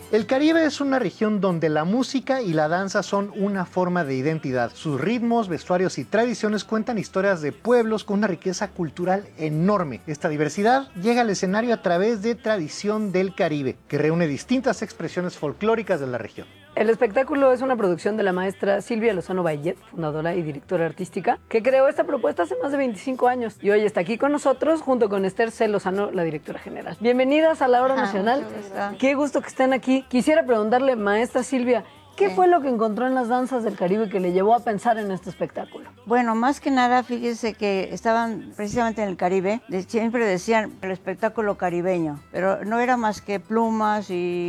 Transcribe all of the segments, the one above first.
El Caribe es una región donde la música y la danza son una forma de identidad. Sus ritmos, vestuarios y tradiciones cuentan historias de pueblos con una riqueza cultural enorme. Esta diversidad llega al escenario a través de Tradición del Caribe, que reúne distintas expresiones folclóricas de la región. El espectáculo es una producción de la maestra Silvia Lozano Bayet, fundadora y directora artística, que creó esta propuesta hace más de 25 años y hoy está aquí con nosotros junto con Esther C. Lozano, la directora general. Bienvenidas a la Hora Nacional. Qué gusto que estén aquí. Quisiera preguntarle, maestra Silvia, ¿qué fue lo que encontró en las danzas del Caribe que le llevó a pensar en este espectáculo? Bueno, más que nada, fíjese que estaban precisamente en el Caribe, siempre decían el espectáculo caribeño, pero no era más que plumas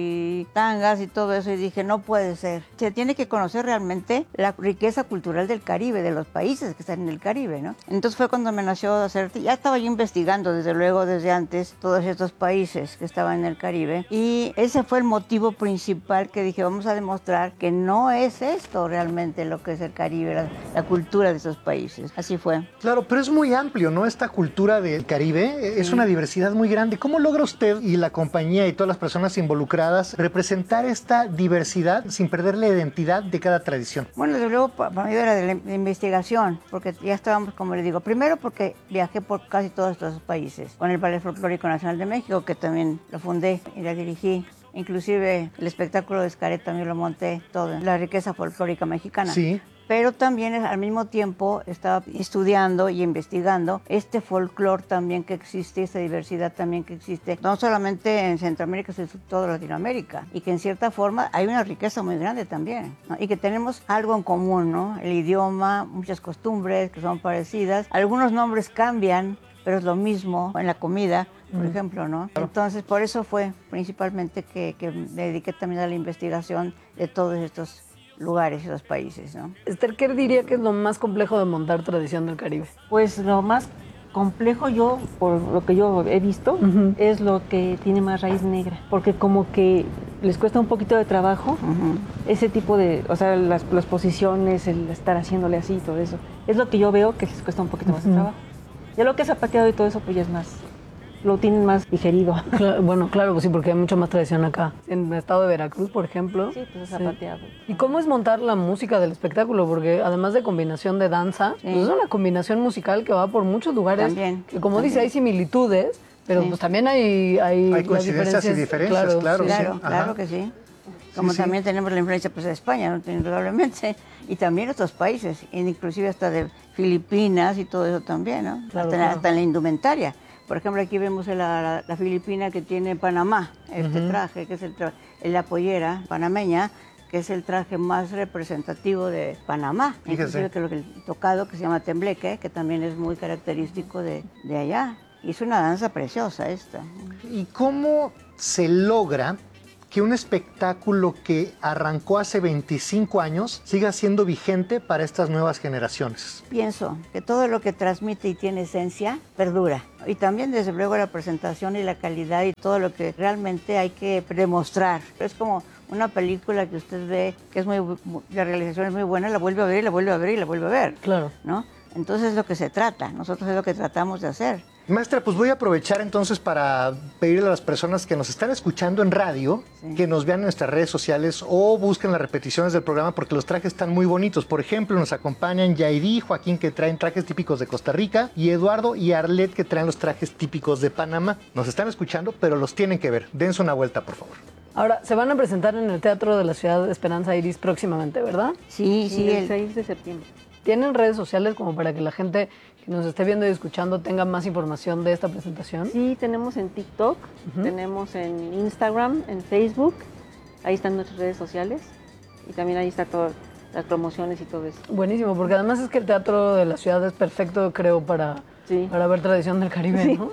y tangas y todo eso, y dije, no puede ser. Se tiene que conocer realmente la riqueza cultural del Caribe, de los países que están en el Caribe, ¿no? Entonces fue cuando me nació hacer, ya estaba yo investigando desde luego, desde antes, todos estos países que estaban en el Caribe, y ese fue el motivo principal que dije, vamos a demostrar que no es esto realmente lo que es el Caribe, la cultura de esos países. Así fue. Claro, pero es muy amplio, ¿no? Esta cultura del Caribe es una diversidad muy grande. ¿Cómo logra usted y la compañía y todas las personas involucradas representar esta diversidad sin perder la identidad de cada tradición? Bueno, desde luego para mí era de la investigación, porque ya estábamos, como le digo, primero porque viajé por casi todos estos países, con el Ballet Folclórico Nacional de México, que también lo fundé y la dirigí. Inclusive el espectáculo de Xcaret también lo monté todo, la riqueza folclórica mexicana. Sí. Pero también al mismo tiempo estaba estudiando y investigando este folclore también que existe, esta diversidad también que existe, no solamente en Centroamérica, sino en toda Latinoamérica, y que en cierta forma hay una riqueza muy grande también, ¿no? Y que tenemos algo en común, ¿no? El idioma, muchas costumbres que son parecidas, algunos nombres cambian, pero es lo mismo en la comida, por ejemplo, ¿no? Entonces, por eso fue principalmente que me dediqué también a la investigación de todos estos lugares y los países, ¿no? Esther, ¿qué diría que es lo más complejo de montar Tradición del Caribe? Pues lo más complejo, yo, por lo que yo he visto, es lo que tiene más raíz negra, porque como que les cuesta un poquito de trabajo ese tipo de, o sea, las posiciones, el estar haciéndole así y todo eso. Es lo que yo veo que les cuesta un poquito más de trabajo. Ya lo que es zapateado y todo eso, pues ya es más, lo tienen más digerido. Bueno, claro, pues sí, porque hay mucha más tradición acá. En el estado de Veracruz, por ejemplo. Sí, pues es zapateado. ¿Y cómo es montar la música del espectáculo? Porque además de combinación de danza, pues es una combinación musical que va por muchos lugares. También. Que como dice, hay similitudes, pero pues también hay coincidencias y diferencias, claro. Claro que sí. Como también tenemos la influencia pues, de España, ¿no? Indudablemente. Y también otros países, inclusive hasta de Filipinas y todo eso también, ¿no? Claro, hasta en la indumentaria. Por ejemplo, aquí vemos la filipina que tiene Panamá, este traje, que es la pollera panameña, que es el traje más representativo de Panamá. Inclusive que el tocado, que se llama tembleque, que también es muy característico de allá. Y es una danza preciosa esta. ¿Y cómo se logra que un espectáculo que arrancó hace 25 años siga siendo vigente para estas nuevas generaciones? Pienso que todo lo que transmite y tiene esencia perdura. Y también, desde luego, la presentación y la calidad y todo lo que realmente hay que demostrar. Es como una película que usted ve, que es la realización es muy buena, la vuelve a ver y la vuelve a ver y la vuelve a ver. Claro. ¿No? Entonces es lo que se trata. Nosotros es lo que tratamos de hacer. Maestra, pues voy a aprovechar entonces para pedirle a las personas que nos están escuchando en radio que nos vean en nuestras redes sociales o busquen las repeticiones del programa porque los trajes están muy bonitos. Por ejemplo, nos acompañan Yairi y Joaquín, que traen trajes típicos de Costa Rica, y Eduardo y Arlet, que traen los trajes típicos de Panamá. Nos están escuchando, pero los tienen que ver. Dense una vuelta, por favor. Ahora, se van a presentar en el Teatro de la Ciudad de Esperanza Iris próximamente, ¿verdad? Sí, el 6 de septiembre. ¿Tienen redes sociales como para que la gente que nos esté viendo y escuchando tenga más información de esta presentación? Sí, tenemos en TikTok, tenemos en Instagram, en Facebook, ahí están nuestras redes sociales y también ahí está todas las promociones y todo eso. Buenísimo, porque además es que el Teatro de la Ciudad es perfecto, creo, para ver Tradición del Caribe, ¿no?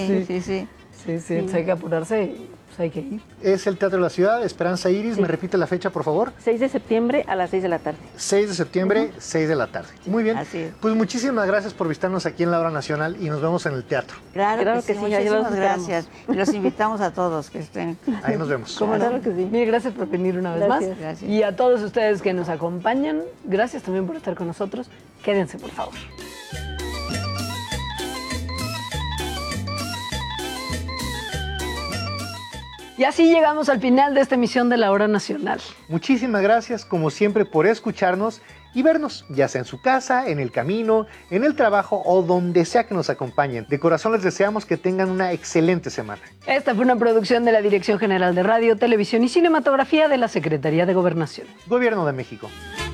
Sí. Entonces hay que apurarse y pues hay que ir. Es el Teatro de la Ciudad, Esperanza Iris. ¿Me repite la fecha, por favor? 6 de septiembre a las 6 de la tarde. 6 de septiembre, 6 de la tarde. Muy bien. Así es. Pues muchísimas gracias por visitarnos aquí en la Hora Nacional y nos vemos en el teatro. Claro que sí, muchísimas gracias. Y los invitamos a todos que estén. Ahí nos vemos. Claro que sí. Mil gracias por venir una vez más. Gracias. Y a todos ustedes que nos acompañan, gracias también por estar con nosotros. Quédense, por favor. Y así llegamos al final de esta emisión de La Hora Nacional. Muchísimas gracias, como siempre, por escucharnos y vernos, ya sea en su casa, en el camino, en el trabajo o donde sea que nos acompañen. De corazón les deseamos que tengan una excelente semana. Esta fue una producción de la Dirección General de Radio, Televisión y Cinematografía de la Secretaría de Gobernación. Gobierno de México.